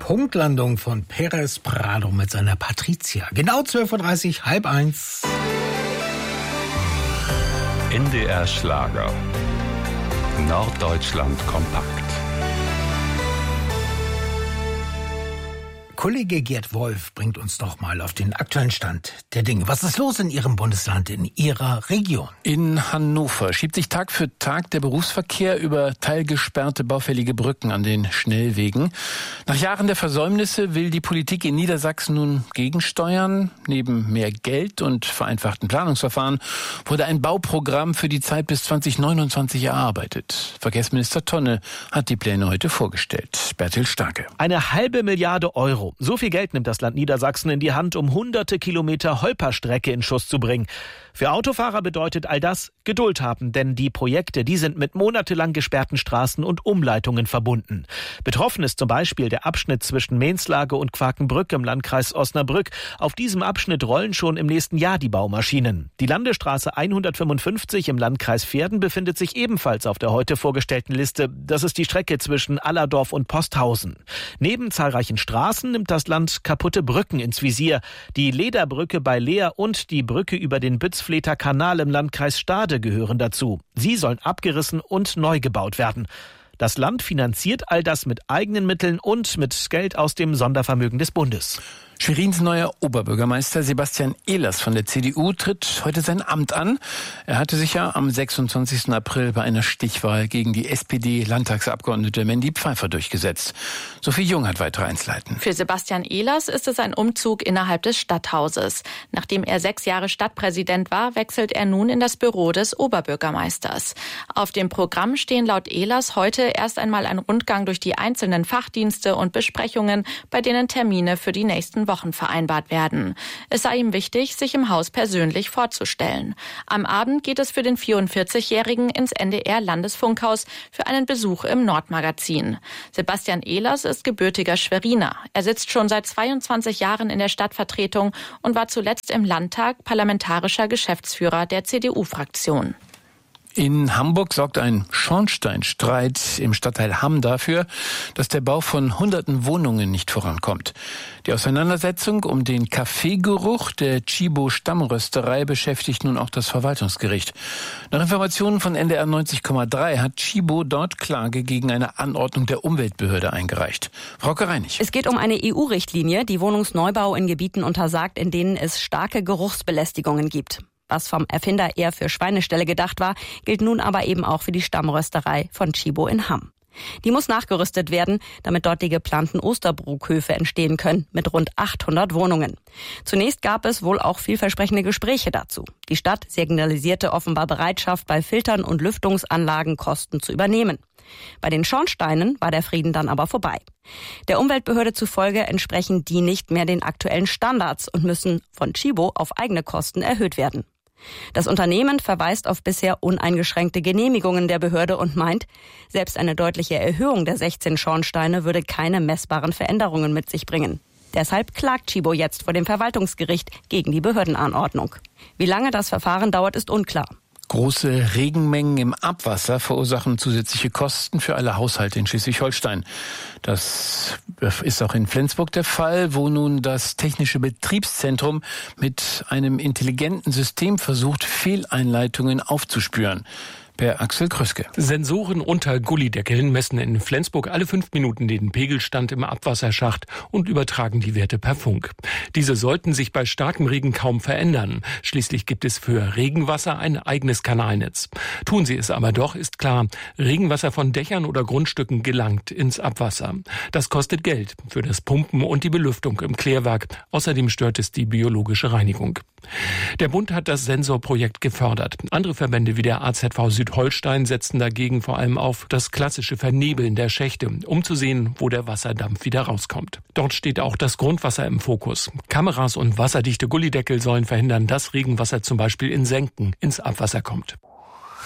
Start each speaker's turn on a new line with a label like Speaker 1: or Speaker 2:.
Speaker 1: Punktlandung von Perez Prado mit seiner Patricia. Genau 12.30 Uhr, 12:30.
Speaker 2: NDR Schlager. Norddeutschland kompakt.
Speaker 1: Kollege Gerd Wolf bringt uns doch mal auf den aktuellen Stand der Dinge. Was ist los in Ihrem Bundesland, in Ihrer Region?
Speaker 3: In Hannover schiebt sich Tag für Tag der Berufsverkehr über teilgesperrte baufällige Brücken an den Schnellwegen. Nach Jahren der Versäumnisse will die Politik in Niedersachsen nun gegensteuern. Neben mehr Geld und vereinfachten Planungsverfahren wurde ein Bauprogramm für die Zeit bis 2029 erarbeitet. Verkehrsminister Tonne hat die Pläne heute vorgestellt. Bertil Starke.
Speaker 4: 1,5 Milliarde Euro. So viel Geld nimmt das Land Niedersachsen in die Hand, um hunderte Kilometer Holperstrecke in Schuss zu bringen. Für Autofahrer bedeutet all das Geduld haben, denn die Projekte, die sind mit monatelang gesperrten Straßen und Umleitungen verbunden. Betroffen ist zum Beispiel der Abschnitt zwischen Mehnslage und Quakenbrück im Landkreis Osnabrück. Auf diesem Abschnitt rollen schon im nächsten Jahr die Baumaschinen. Die Landesstraße 155 im Landkreis Verden befindet sich ebenfalls auf der heute vorgestellten Liste. Das ist die Strecke zwischen Allerdorf und Posthausen. Neben zahlreichen Straßen nimmt das Land kaputte Brücken ins Visier. Die Lederbrücke bei Leer und die Brücke über den Bützfleter Kanal im Landkreis Stade gehören dazu. Sie sollen abgerissen und neu gebaut werden. Das Land finanziert all das mit eigenen Mitteln und mit Geld aus dem Sondervermögen des Bundes.
Speaker 3: Schwerins neuer Oberbürgermeister Sebastian Ehlers von der CDU tritt heute sein Amt an. Er hatte sich ja am 26. April bei einer Stichwahl gegen die SPD-Landtagsabgeordnete Mandy Pfeiffer durchgesetzt. Sophie Jung hat weitere Einzelheiten.
Speaker 5: Für Sebastian Ehlers ist es ein Umzug innerhalb des Stadthauses. Nachdem er 6 Jahre Stadtpräsident war, wechselt er nun in das Büro des Oberbürgermeisters. Auf dem Programm stehen laut Ehlers heute erst einmal ein Rundgang durch die einzelnen Fachdienste und Besprechungen, bei denen Termine für die nächsten Wochen vereinbart werden. Es sei ihm wichtig, sich im Haus persönlich vorzustellen. Am Abend geht es für den 44-Jährigen ins NDR-Landesfunkhaus für einen Besuch im Nordmagazin. Sebastian Ehlers ist gebürtiger Schweriner. Er sitzt schon seit 22 Jahren in der Stadtvertretung und war zuletzt im Landtag parlamentarischer Geschäftsführer der CDU-Fraktion.
Speaker 3: In Hamburg sorgt ein Schornsteinstreit im Stadtteil Hamm dafür, dass der Bau von hunderten Wohnungen nicht vorankommt. Die Auseinandersetzung um den Kaffeegeruch der Tchibo Stammrösterei beschäftigt nun auch das Verwaltungsgericht. Nach Informationen von NDR 90,3 hat Tchibo dort Klage gegen eine Anordnung der Umweltbehörde eingereicht. Frauke Reinig.
Speaker 6: Es geht um eine EU-Richtlinie, die Wohnungsneubau in Gebieten untersagt, in denen es starke Geruchsbelästigungen gibt. Was vom Erfinder eher für Schweineställe gedacht war, gilt nun aber eben auch für die Stammrösterei von Tchibo in Hamm. Die muss nachgerüstet werden, damit dort die geplanten Osterbruckhöfe entstehen können, mit rund 800 Wohnungen. Zunächst gab es wohl auch vielversprechende Gespräche dazu. Die Stadt signalisierte offenbar Bereitschaft, bei Filtern und Lüftungsanlagen Kosten zu übernehmen. Bei den Schornsteinen war der Frieden dann aber vorbei. Der Umweltbehörde zufolge entsprechen die nicht mehr den aktuellen Standards und müssen von Tchibo auf eigene Kosten erhöht werden. Das Unternehmen verweist auf bisher uneingeschränkte Genehmigungen der Behörde und meint, selbst eine deutliche Erhöhung der 16 Schornsteine würde keine messbaren Veränderungen mit sich bringen. Deshalb klagt Tchibo jetzt vor dem Verwaltungsgericht gegen die Behördenanordnung. Wie lange das Verfahren dauert, ist unklar.
Speaker 3: Große Regenmengen im Abwasser verursachen zusätzliche Kosten für alle Haushalte in Schleswig-Holstein. Das ist auch in Flensburg der Fall, wo nun das Technische Betriebszentrum mit einem intelligenten System versucht, Fehleinleitungen aufzuspüren. Per Axel Krüske.
Speaker 7: Sensoren unter Gullideckeln messen in Flensburg alle 5 Minuten den Pegelstand im Abwasserschacht und übertragen die Werte per Funk. Diese sollten sich bei starkem Regen kaum verändern. Schließlich gibt es für Regenwasser ein eigenes Kanalnetz. Tun sie es aber doch, ist klar, Regenwasser von Dächern oder Grundstücken gelangt ins Abwasser. Das kostet Geld für das Pumpen und die Belüftung im Klärwerk. Außerdem stört es die biologische Reinigung. Der Bund hat das Sensorprojekt gefördert. Andere Verbände wie der AZV Südholstein setzen dagegen vor allem auf das klassische Vernebeln der Schächte, um zu sehen, wo der Wasserdampf wieder rauskommt. Dort steht auch das Grundwasser im Fokus. Kameras und wasserdichte Gullideckel sollen verhindern, dass Regenwasser zum Beispiel in Senken ins Abwasser kommt.